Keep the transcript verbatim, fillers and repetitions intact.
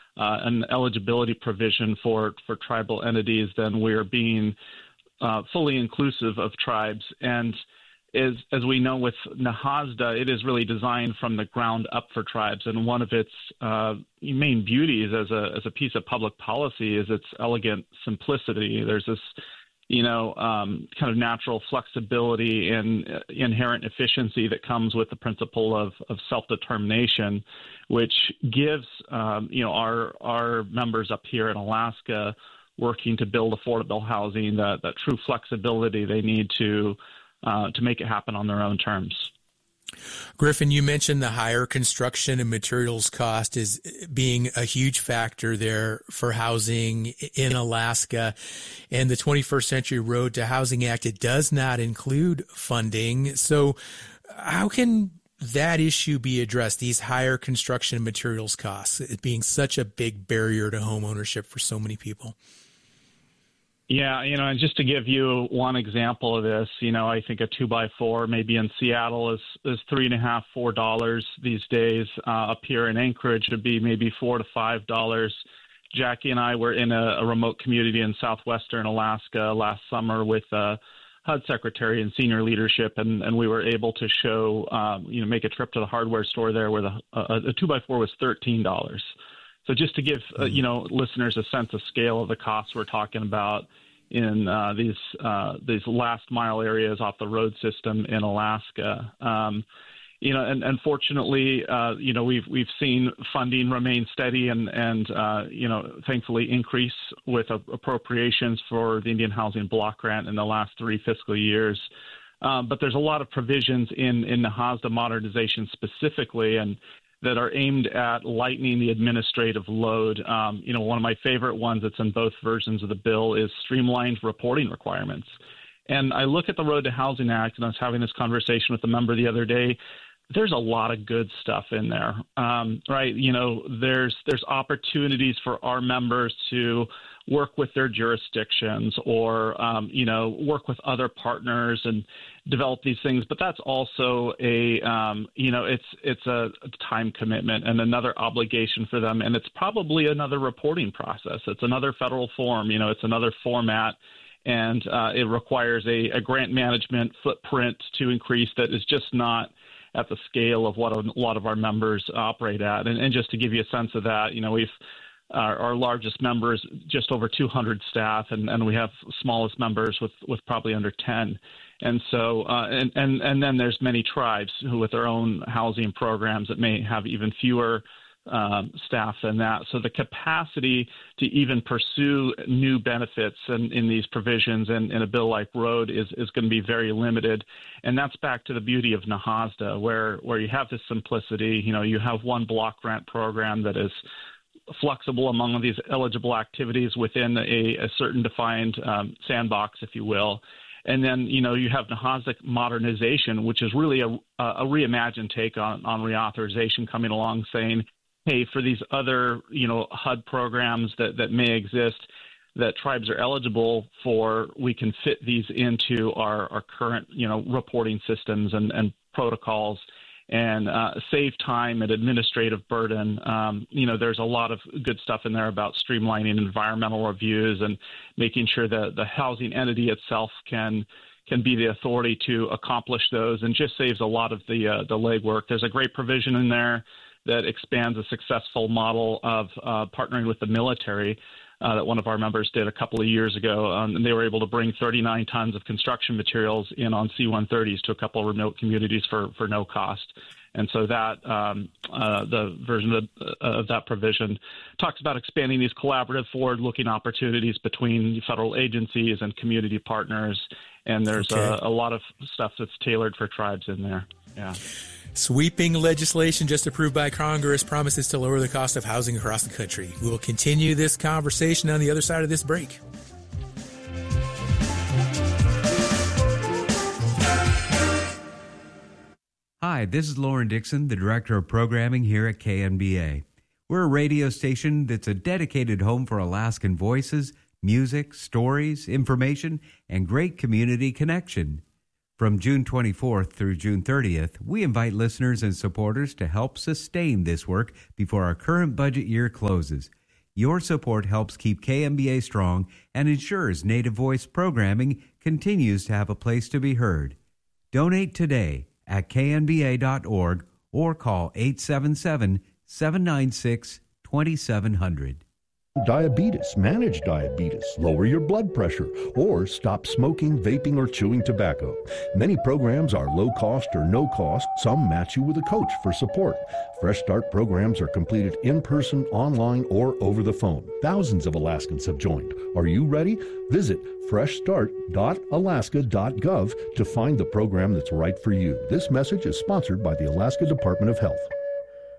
uh, an eligibility provision for, for tribal entities, then we're being uh, fully inclusive of tribes. And Is, as we know with NAHASDA, it is really designed from the ground up for tribes. And one of its uh, main beauties as a as a piece of public policy is its elegant simplicity. There's this, you know, um, kind of natural flexibility and uh, inherent efficiency that comes with the principle of, of self-determination, which gives, um, you know, our our members up here in Alaska working to build affordable housing that, that true flexibility they need to Uh, to make it happen on their own terms. Griffin, you mentioned the higher construction and materials cost is being a huge factor there for housing in Alaska. And the twenty-first Century Road to Housing Act, it does not include funding. So how can that issue be addressed, these higher construction and materials costs, it being such a big barrier to home ownership for so many people? Yeah, you know, and just to give you one example of this, you know, I think a two by four maybe in Seattle is, is three and a half, four dollars these days. Uh, up here in Anchorage would be maybe four to five dollars. Jackie and I were in a, a remote community in southwestern Alaska last summer with uh, H U D Secretary and senior leadership, and, and we were able to show, um, you know, make a trip to the hardware store there where the uh, a two by four was thirteen dollars. So just to give, uh, you know, listeners a sense of scale of the costs we're talking about in uh, these uh, these last mile areas off the road system in Alaska, um, you know, and unfortunately, uh, you know, we've we've seen funding remain steady and and uh, you know, thankfully increase with appropriations for the Indian Housing Block Grant in the last three fiscal years. Um, but there's a lot of provisions in in the NAHASDA modernization specifically, and that are aimed at lightening the administrative load. Um, you know, one of my favorite ones that's in both versions of the bill is streamlined reporting requirements. And I look at the Road to Housing Act, and I was having this conversation with a member the other day. There's a lot of good stuff in there, um, right? You know, there's there's opportunities for our members to work with their jurisdictions or, um, you know, work with other partners and develop these things. But that's also a, um, you know, it's it's a time commitment and another obligation for them. And it's probably another reporting process. It's another federal form, you know, it's another format. And uh, it requires a, a grant management footprint to increase that is just not at the scale of what a lot of our members operate at. And, and just to give you a sense of that, you know, we've Our, our largest member is just over two hundred staff, and, and we have smallest members with, with probably under ten. And so, uh, and, and, and then there's many tribes who with their own housing programs that may have even fewer um, staff than that. So the capacity to even pursue new benefits in, in these provisions in, in a bill like Road is, is going to be very limited. And that's back to the beauty of NAHASDA, where, where you have this simplicity. You know, you have one block grant program that is flexible among these eligible activities within a, a certain defined um, sandbox, if you will. And then, you know, you have NAHASDA modernization, which is really a, a reimagined take on, on reauthorization coming along saying, hey, for these other, you know, H U D programs that, that may exist that tribes are eligible for, we can fit these into our, our current, you know, reporting systems and, and protocols and uh, save time and administrative burden. Um, you know, there's a lot of good stuff in there about streamlining environmental reviews and making sure that the housing entity itself can can be the authority to accomplish those, and just saves a lot of the uh, the legwork. There's a great provision in there that expands a successful model of uh, partnering with the military uh, that one of our members did a couple of years ago, um, and they were able to bring thirty-nine tons of construction materials in on C one thirties to a couple of remote communities for, for no cost. And so that um, uh, the version of, uh, of that provision talks about expanding these collaborative, forward-looking opportunities between federal agencies and community partners. And there's okay. a, a lot of stuff that's tailored for tribes in there. Yeah. Sweeping legislation just approved by Congress promises to lower the cost of housing across the country. We will continue this conversation on the other side of this break. Hi, this is Lauren Dixon, the Director of Programming here at K N B A. We're a radio station that's a dedicated home for Alaskan voices, music, stories, information, and great community connection. From June twenty-fourth through June thirtieth, we invite listeners and supporters to help sustain this work before our current budget year closes. Your support helps keep K M B A strong and ensures Native Voice programming continues to have a place to be heard. Donate today at K N B A dot org or call eight seven seven, seven nine six, two seven zero zero. Diabetes, manage diabetes, lower your blood pressure, or stop smoking, vaping, or chewing tobacco. Many programs are low cost or no cost. Some match you with a coach for support. Fresh Start programs are completed in person, online, or over the phone. Thousands of Alaskans have joined. Are you ready? Visit fresh start dot alaska dot gov to find the program that's right for you. This message is sponsored by the Alaska Department of Health.